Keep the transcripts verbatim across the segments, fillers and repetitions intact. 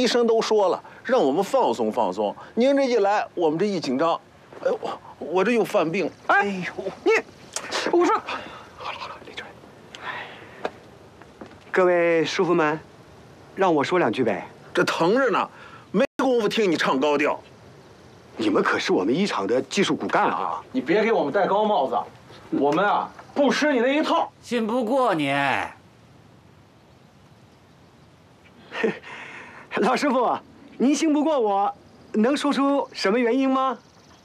医生都说了，让我们放松放松。您这一来，我们这一紧张，哎呦，我我这又犯病。 哎呦，你，我说， 好了好了，李准。各位叔父们，让我说两句呗。 这疼着呢，没工夫听你唱高调。 你们可是我们医厂的技术骨干啊！ 你别给我们戴高帽子，我们啊不吃你那一套。 信不过你。 老师傅，您信不过我，能说出什么原因吗？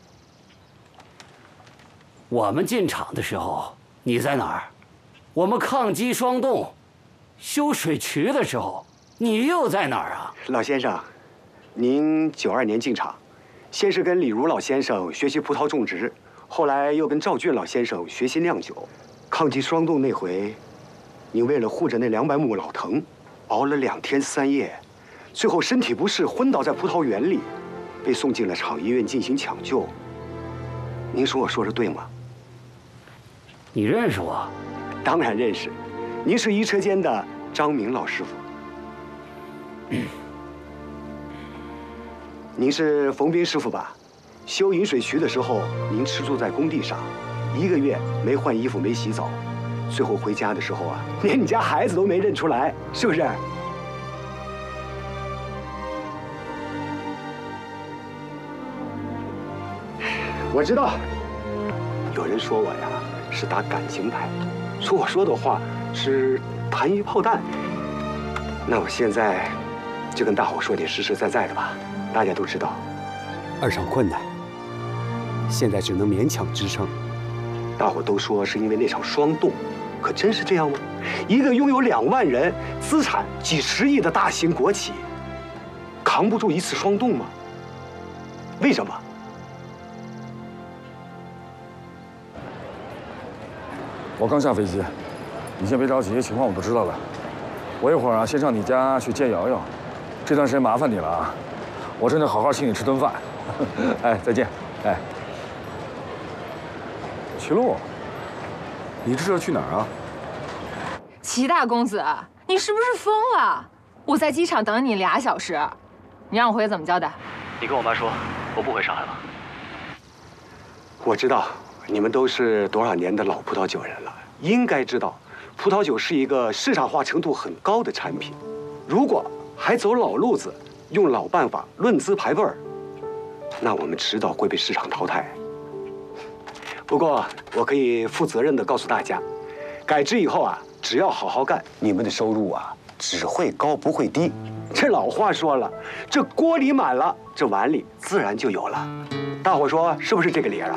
我们进厂的时候你在哪儿？我们抗击霜冻、修水渠的时候你又在哪儿啊？ 老先生，您九二年进厂，先是跟李如老先生学习葡萄种植，后来又跟赵俊老先生学习酿酒。抗击霜冻那回，您为了护着那两百亩老藤，熬了两天三夜，最后身体不适昏倒在葡萄园里，被送进了厂医院进行抢救。您说我说的对吗？ 你认识我？ 当然认识，您是医车间的张明老师傅。嗯、您是冯斌师傅吧？修引水渠的时候，您吃住在工地上，一个月没换衣服，没洗澡，最后回家的时候啊，连你家孩子都没认出来，是不是？我知道，有人说我呀是打感情牌，说我说的话是盘鱼炮弹。那我现在就跟大伙说点实实在在的吧。大家都知道，二厂困难，现在只能勉强支撑。大伙都说是因为那场霜冻，可真是这样吗？一个拥有两万人、资产几十亿的大型国企，扛不住一次霜冻吗？为什么？ 我刚下飞机，你先别着急，情况我都知道了。我一会儿啊，先上你家去见瑶瑶，这段时间麻烦你了啊。我真得好好请你吃顿饭。哎，再见。哎，齐路，你这是要去哪儿啊？ 齐大公子，你是不是疯了？我在机场等了你俩小时，你让我回去怎么交代？ 你跟我妈说，我不回上海了。 我知道。你们都是多少年的老葡萄酒人了，应该知道，葡萄酒是一个市场化程度很高的产品。如果还走老路子，用老办法论资排辈儿，那我们迟早会被市场淘汰。不过，我可以负责任地告诉大家，改制以后啊，只要好好干，你们的收入啊只会高不会低。这老话说了，这锅里满了，这碗里自然就有了。大伙说是不是这个理儿啊？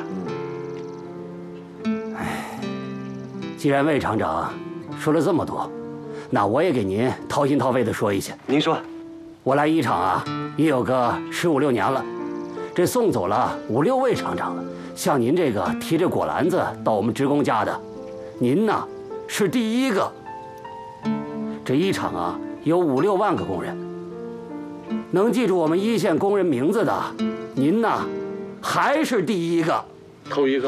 既然魏厂长说了这么多，那我也给您掏心掏肺地说一下。 您说， 我来医厂啊，也有个十五六年了，这送走了五六位厂长了。像您这个提着果篮子到我们职工家的，您呢是第一个。这医厂啊有五六万个工人，能记住我们一线工人名字的，您呢还是第一个， 头一个。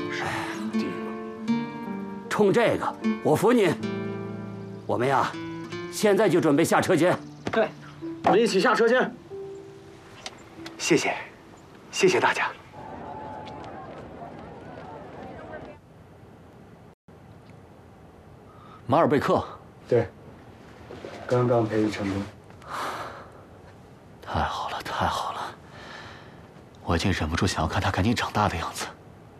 冲这个，我服您。我们呀，现在就准备下车间。 对，我们一起下车间。 谢谢，谢谢大家。 马尔贝克。 对，刚刚培育成功。 太好了，太好了！我已经忍不住想要看他赶紧长大的样子。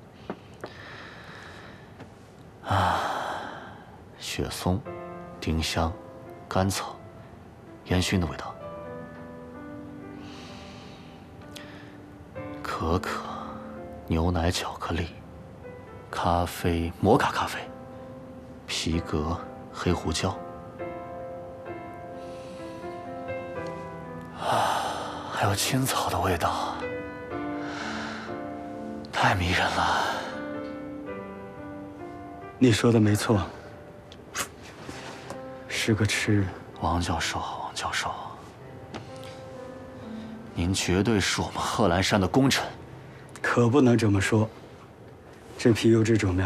啊，雪松、丁香、甘草、烟熏的味道，可可、牛奶、巧克力、咖啡、摩卡咖啡、皮革、黑胡椒，啊，还有青草的味道，太迷人了。 你说的没错，是个吃。 王教授，王教授，您绝对是我们贺兰山的功臣。 可不能这么说，这批优质种苗